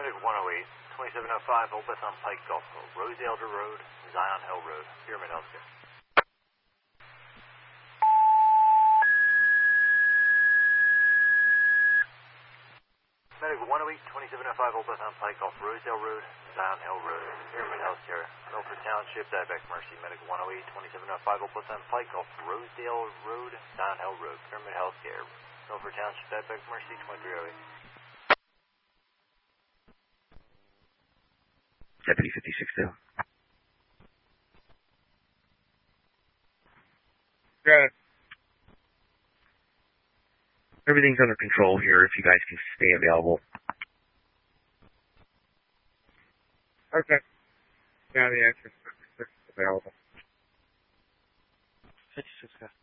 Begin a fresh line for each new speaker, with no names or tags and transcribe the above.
Medic 108, 2705, Old Bethlehem Pike Golf Club, Rose Elder Road, Zion Hill Road, Pyramid Healthcare. Medic 108, 2705, Old Bethlehem Pike Golf, Rosedale Road, Zion Hill Road, Pyramid Healthcare, Milford Township, Dieback Mercy. Medic 108, 2705, Old Bethlehem Pike Golf, Rosedale Road, Zion Hill Road, Pyramid Healthcare, Milford Township, Dieback Mercy, 2308.
Deputy 56-2.
Got it.
Everything's under control here if you guys can stay available.
Okay. Yeah, the answer is available.
56-2.